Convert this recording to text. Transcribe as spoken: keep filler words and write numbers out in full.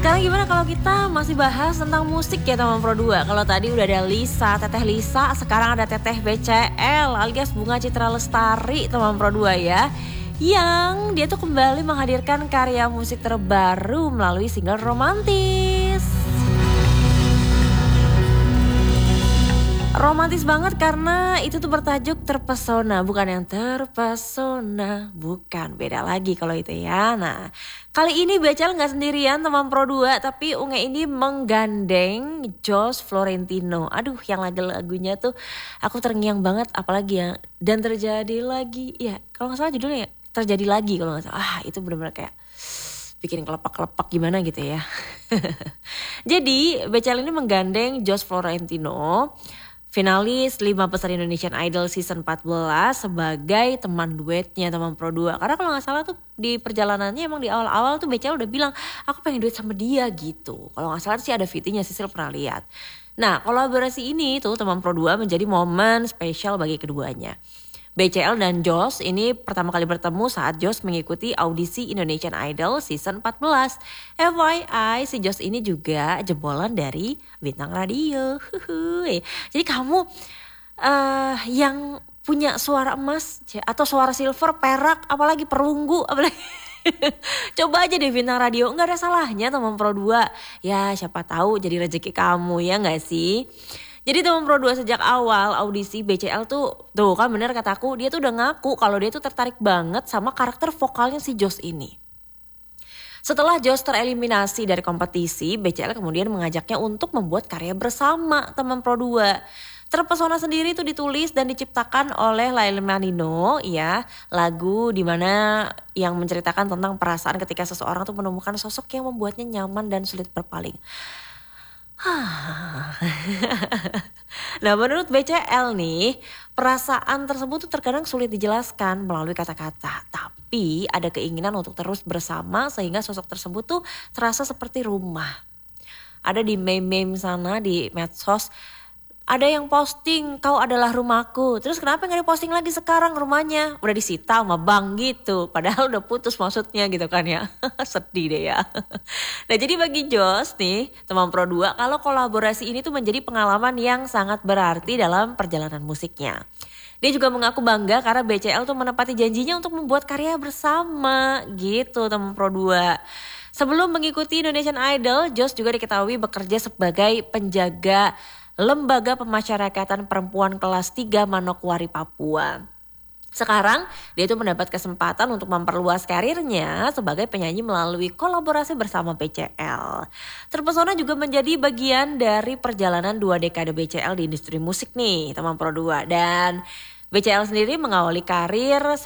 Sekarang gimana kalau kita masih bahas tentang musik ya teman Pro dua. Kalau tadi udah ada Lisa, Teteh Lisa, sekarang ada Teteh B C L alias Bunga Citra Lestari teman Pro dua ya. Yang dia tuh kembali menghadirkan karya musik terbaru melalui single Romantis. Romantis banget karena itu tuh bertajuk Terpesona, bukan yang terpesona, bukan, beda lagi kalau itu ya. Nah, kali ini B C L gak sendirian teman Pro dua, tapi Unge ini menggandeng Josh Florentino. Aduh, yang lagu-lagunya tuh aku terngiang banget, apalagi ya Dan Terjadi Lagi. Ya, kalau gak salah judulnya ya Terjadi Lagi kalau gak salah. Ah, itu bener-bener kayak bikin kelepak-kelepak gimana gitu ya. Jadi B C L ini menggandeng Josh Florentino, finalis lima besar Indonesian Idol season empat belas sebagai teman duetnya teman Pro dua. Karena kalau gak salah tuh di perjalanannya emang di awal-awal tuh B C L udah bilang aku pengen duet sama dia gitu. Kalau gak salah sih ada V T-nya, Sisil pernah lihat. Nah, kolaborasi ini tuh teman Pro dua menjadi momen spesial bagi keduanya. B C L dan Josh ini pertama kali bertemu saat Josh mengikuti audisi Indonesian Idol season empat belas. F Y I, si Josh ini juga jebolan dari bintang radio. Jadi kamu uh, yang punya suara emas atau suara silver, perak, apalagi perunggu, apalagi coba aja deh bintang radio, nggak ada salahnya teman Pro dua. Ya siapa tahu jadi rezeki kamu ya nggak sih? Jadi teman Pro dua sejak awal audisi B C L tuh, tuh kan bener kataku, dia tuh udah ngaku kalau dia tuh tertarik banget sama karakter vokalnya si Josh ini. Setelah Josh tereliminasi dari kompetisi, B C L kemudian mengajaknya untuk membuat karya bersama teman Pro dua. Terpesona sendiri tuh ditulis dan diciptakan oleh Lail Manino ya, lagu dimana yang menceritakan tentang perasaan ketika seseorang tuh menemukan sosok yang membuatnya nyaman dan sulit berpaling. Nah, menurut B C L nih, perasaan tersebut tuh terkadang sulit dijelaskan melalui kata-kata. Tapi ada keinginan untuk terus bersama sehingga sosok tersebut tuh terasa seperti rumah. Ada di meme-meme sana di medsos, ada yang posting kau adalah rumahku. Terus kenapa gak diposting lagi sekarang rumahnya? Udah disita sama bank gitu. Padahal udah putus maksudnya gitu kan ya. Sedih deh ya. Nah jadi bagi Josh nih teman Pro dua, kalau kolaborasi ini tuh menjadi pengalaman yang sangat berarti dalam perjalanan musiknya. Dia juga mengaku bangga karena B C L tuh menepati janjinya untuk membuat karya bersama gitu teman Pro dua. Sebelum mengikuti Indonesian Idol, Josh juga diketahui bekerja sebagai penjaga Lembaga Pemasyarakatan Perempuan kelas tiga Manokwari, Papua. Sekarang dia itu mendapat kesempatan untuk memperluas karirnya sebagai penyanyi melalui kolaborasi bersama B C L. Terpesona juga menjadi bagian dari perjalanan dua dekade B C L di industri musik nih teman Pro dua. Dan B C L sendiri mengawali karir